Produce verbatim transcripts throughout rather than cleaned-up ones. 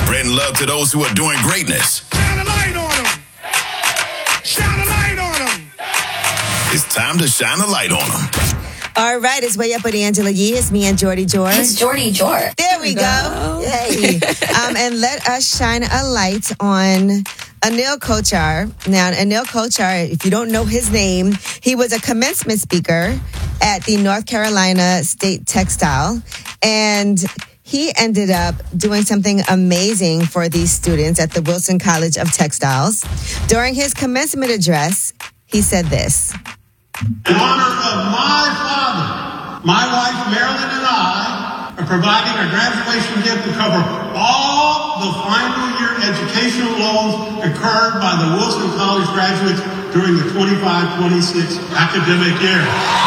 Spreading love to those who are doing greatness. Shine a light on them. Shine a light on them. It's time to shine a light on them. All right, it's Way Up with Angela Yee. It's me and Jordy Jor. It's Jordy Jor. There we go. Yay. um, and let us shine a light on Anil Kochhar. Now, Anil Kochhar, if you don't know his name, he was a commencement speaker at the North Carolina State Textile. And he ended up doing something amazing for these students at the Wilson College of Textiles. During his commencement address, he said this. In honor of my father, my wife Marilyn and I are providing a graduation gift to cover all the final year educational loans incurred by the Wilson College graduates during the twenty-five twenty-six academic year.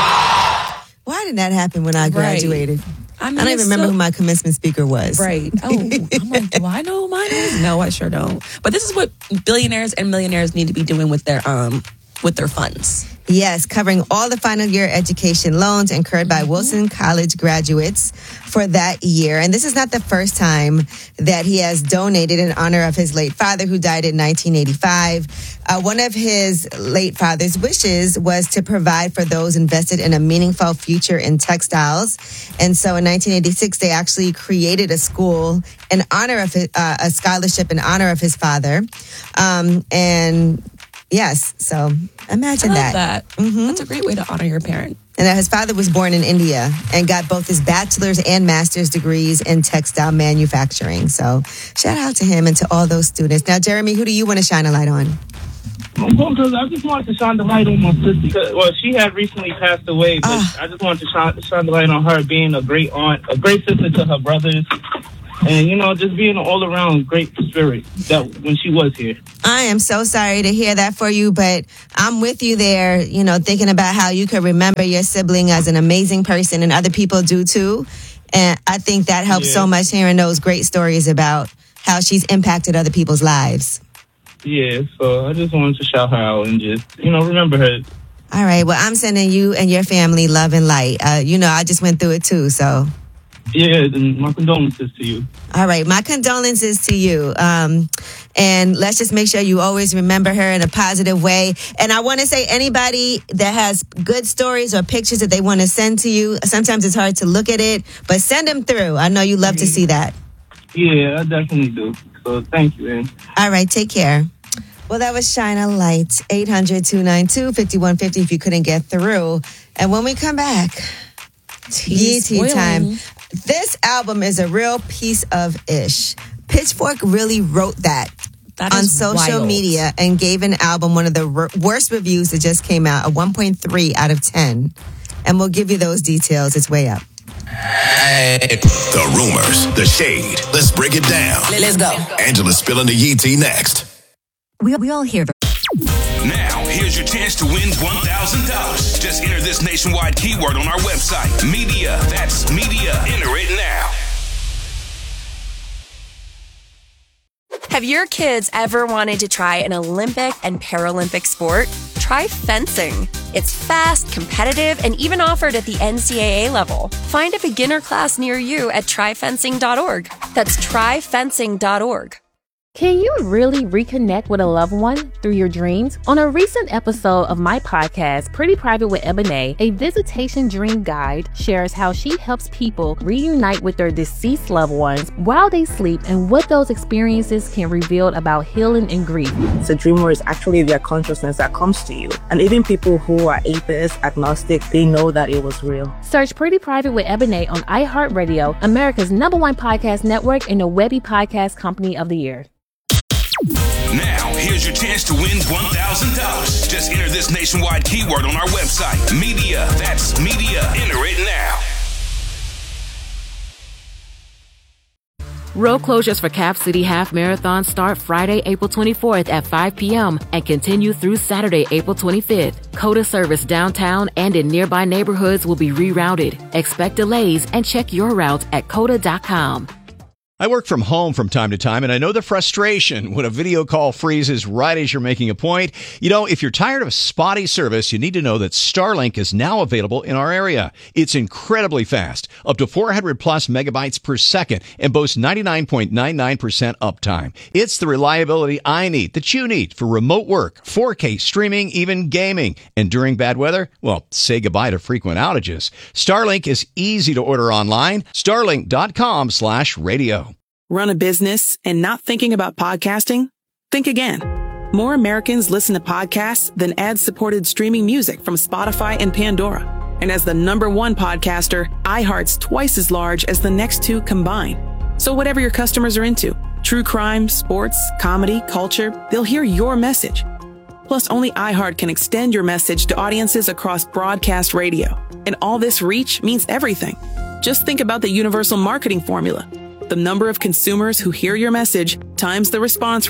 Why did that happen when I graduated? Right. I, mean, I don't even remember so, who my commencement speaker was. Right. Oh, I'm like, do I know who mine is? No, I sure don't. But this is what billionaires and millionaires need to be doing with their um with their funds. Yes, covering all the final year education loans incurred by Wilson College graduates for that year. And this is not the first time that he has donated in honor of his late father, who died in nineteen eighty-five. Uh, one of his late father's wishes was to provide for those invested in a meaningful future in textiles. And so in nineteen eighty-six, they actually created a school in honor of his, uh, a scholarship in honor of his father. Um, and yes, so imagine I that. love that. Mm-hmm. That's a great way to honor your parent. And that his father was born in India and got both his bachelor's and master's degrees in textile manufacturing. So shout out to him and to all those students. Now, Jeremy, who do you want to shine a light on? Well, because I just wanted to shine the light on my sister. Well, she had recently passed away, but uh, I just wanted to shine, shine the light on her being a great aunt, a great sister to her brothers. And, you know, just being an all-around great spirit that when she was here. I am so sorry to hear that for you, but I'm with you there, you know, thinking about how you could remember your sibling as an amazing person, and other people do too. And I think that helps yeah. so much, hearing those great stories about how she's impacted other people's lives. Yeah, so I just wanted to shout her out and just, you know, remember her. All right, well, I'm sending you and your family love and light. Uh, you know, I just went through it too, so... Yeah, my condolences to you. All right, my condolences to you. Um, and let's just make sure you always remember her in a positive way. And I want to say, anybody that has good stories or pictures that they want to send to you, sometimes it's hard to look at it, but send them through. I know you love to see that. Yeah, I definitely do. So thank you, man. All right, take care. Well, that was Shine a Light, eight hundred, two nine two, five one five zero if you couldn't get through. And when we come back, Yee Tea time. This album is a real piece of ish. Pitchfork really wrote that, that on social wild. media and gave an album one of the r- worst reviews that just came out, a one point three out of ten. And we'll give you those details. It's Way Up. The rumors, the shade. Let's break it down. Let's go. Angela's spilling the Yee Tea next. We, we all hear the... Now, here's your chance to win one thousand dollars. Just enter this nationwide keyword on our website. Media. That's media. Enter it now. Have your kids ever wanted to try an Olympic and Paralympic sport? Try fencing. It's fast, competitive, and even offered at the N C double A level. Find a beginner class near you at try fencing dot org. That's try fencing dot org. Can you really reconnect with a loved one through your dreams? On a recent episode of my podcast, Pretty Private with Ebony, a visitation dream guide shares how she helps people reunite with their deceased loved ones while they sleep and what those experiences can reveal about healing and grief. So dreamer is actually their consciousness that comes to you. And even people who are atheists, agnostic, they know that it was real. Search Pretty Private with Ebony on iHeartRadio, America's number one podcast network and the Webby Podcast Company of the Year. Now, here's your chance to win one thousand dollars. Just enter this nationwide keyword on our website. Media. That's media. Enter it now. Road closures for Cap City Half Marathon start Friday, April twenty-fourth at five p.m. and continue through Saturday, April twenty-fifth. COTA service downtown and in nearby neighborhoods will be rerouted. Expect delays and check your route at cota dot com. I work from home from time to time, and I know the frustration when a video call freezes right as you're making a point. You know, if you're tired of spotty service, you need to know that Starlink is now available in our area. It's incredibly fast, up to four hundred plus megabytes per second, and boasts ninety-nine point nine nine percent uptime. It's the reliability I need, that you need, for remote work, four K streaming, even gaming. And during bad weather, well, say goodbye to frequent outages. Starlink is easy to order online. Starlink.com slash radio. Run a business and not thinking about podcasting? Think again. More Americans listen to podcasts than ad-supported streaming music from Spotify and Pandora. And as the number one podcaster, iHeart's twice as large as the next two combined. So whatever your customers are into, true crime, sports, comedy, culture, they'll hear your message. Plus, only iHeart can extend your message to audiences across broadcast radio. And all this reach means everything. Just think about the universal marketing formula. The number of consumers who hear your message times the response rate